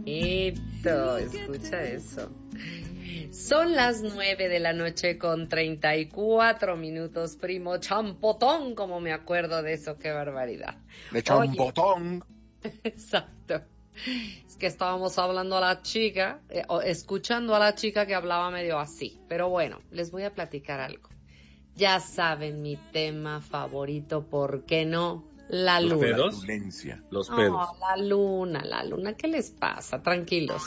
bonito, escucha eso. Son las 9 de la noche con 34 minutos, primo champotón, como me acuerdo de eso, qué barbaridad. De champotón. Oye, exacto. Es que estábamos hablando a la chica, o escuchando a la chica que hablaba medio así. Pero bueno, les voy a platicar algo. Ya saben mi tema favorito, ¿por qué no? La luna. ¿Los pedos? Los pedos. La luna, ¿qué les pasa? Tranquilos.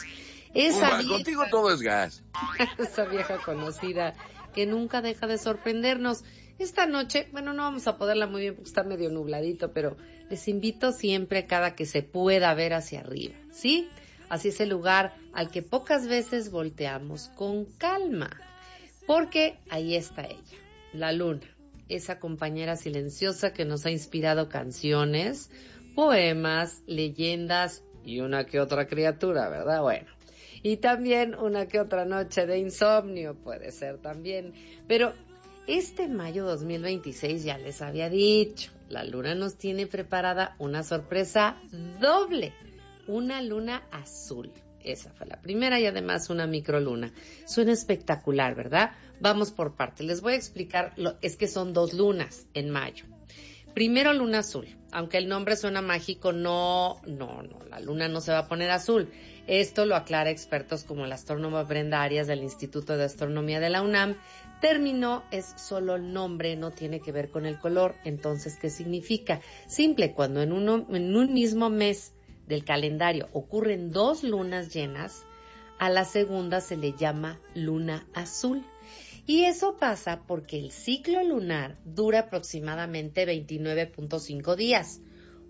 Contigo todo es gas. Esa vieja conocida que nunca deja de sorprendernos. Esta noche, bueno, no vamos a poderla muy bien porque está medio nubladito, pero les invito siempre cada que se pueda ver hacia arriba, ¿sí? Así es el lugar al que pocas veces volteamos con calma, porque ahí está ella, la luna, esa compañera silenciosa que nos ha inspirado canciones, poemas, leyendas y una que otra criatura, ¿verdad? Bueno. Y también una que otra noche de insomnio puede ser también. Pero este mayo 2026 ya les había dicho, la luna nos tiene preparada una sorpresa doble. Una luna azul. Esa fue la primera y además una microluna. Suena espectacular, ¿verdad? Vamos por partes. Les voy a explicar, es que son 2 lunas en mayo. Primero luna azul, aunque el nombre suena mágico, no, la luna no se va a poner azul. Esto lo aclara expertos como la astrónoma Brenda Arias del Instituto de Astronomía de la UNAM. Término es solo el nombre, no tiene que ver con el color. Entonces, ¿qué significa? Simple, cuando en un mismo mes del calendario ocurren 2 lunas llenas, a la segunda se le llama luna azul. Y eso pasa porque el ciclo lunar dura aproximadamente 29.5 días,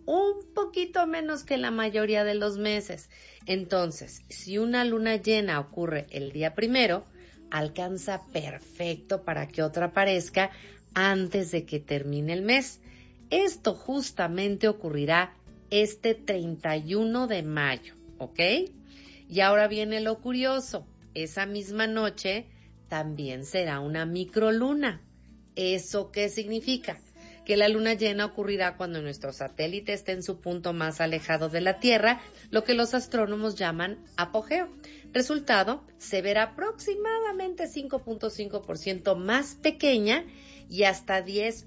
un poquito menos que la mayoría de los meses. Entonces, si una luna llena ocurre el día 1, alcanza perfecto para que otra aparezca antes de que termine el mes. Esto justamente ocurrirá este 31 de mayo, ¿ok? Y ahora viene lo curioso, esa misma noche también será una microluna. ¿Eso qué significa? Que la luna llena ocurrirá cuando nuestro satélite esté en su punto más alejado de la Tierra, lo que los astrónomos llaman apogeo. Resultado, se verá aproximadamente 5.5% más pequeña y hasta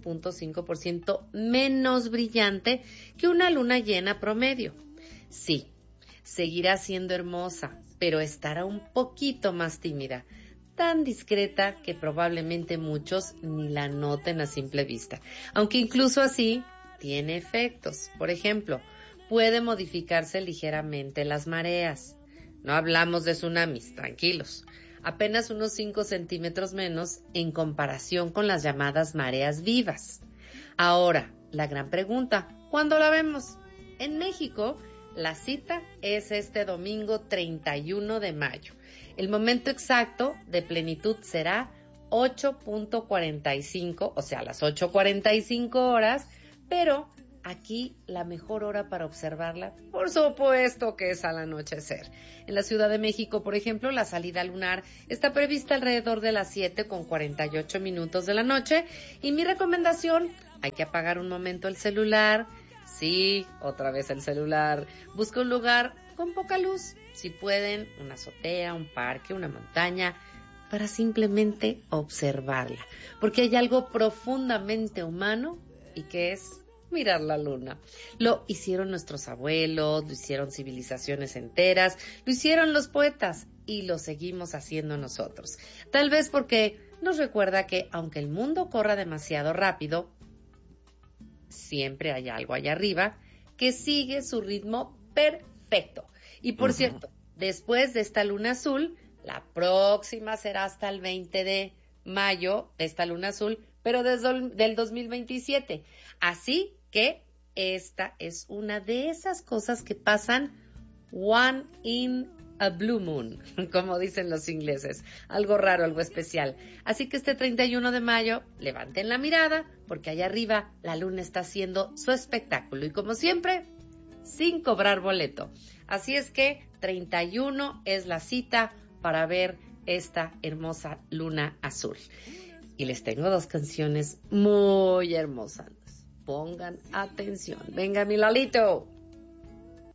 10.5% menos brillante que una luna llena promedio. Sí, seguirá siendo hermosa, pero estará un poquito más tímida. Tan discreta que probablemente muchos ni la noten a simple vista. Aunque incluso así tiene efectos. Por ejemplo, puede modificarse ligeramente las mareas. No hablamos de tsunamis, tranquilos. Apenas unos 5 centímetros menos en comparación con las llamadas mareas vivas. Ahora, la gran pregunta, ¿cuándo la vemos? En México, la cita es este domingo 31 de mayo. El momento exacto de plenitud será 8.45, o sea, las 8:45 horas, pero aquí la mejor hora para observarla, por supuesto que es al anochecer. En la Ciudad de México, por ejemplo, la salida lunar está prevista alrededor de las 7:48 de la noche, y mi recomendación, hay que apagar un momento el celular. Sí, otra vez el celular. Busca un lugar con poca luz, si pueden, una azotea, un parque, una montaña, para simplemente observarla. Porque hay algo profundamente humano y que es mirar la luna. Lo hicieron nuestros abuelos, lo hicieron civilizaciones enteras, lo hicieron los poetas y lo seguimos haciendo nosotros. Tal vez porque nos recuerda que aunque el mundo corra demasiado rápido, siempre hay algo allá arriba que sigue su ritmo perfecto. Y por cierto, después de esta luna azul, la próxima será hasta el 20 de mayo, esta luna azul, pero del 2027. Así que esta es una de esas cosas que pasan one in a blue moon, como dicen los ingleses. Algo raro, algo especial. Así que este 31 de mayo, levanten la mirada, porque allá arriba la luna está haciendo su espectáculo. Y como siempre, sin cobrar boleto. Así es que 31 es la cita para ver esta hermosa luna azul. Y les tengo 2 canciones muy hermosas. Pongan atención. Venga, mi Lalito.